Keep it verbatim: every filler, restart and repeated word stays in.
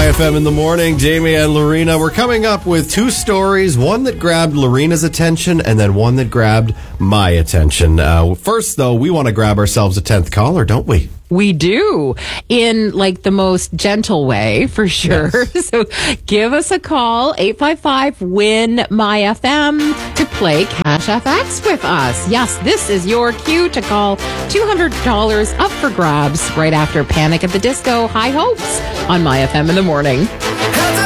My F M in the morning, Jamie and Lorena. We're coming up with two stories, one that grabbed Lorena's attention and then one that grabbed my attention. Uh, first, though, we want to grab ourselves a tenth caller, don't we? We do, in like the most gentle way, for sure. Yes. So give us a call, eight five five, W I N, M Y F M, to play Cash F X with us. Yes, this is your cue to call. two hundred dollars up for grabs right after Panic at the Disco, High Hopes on My F M in the morning.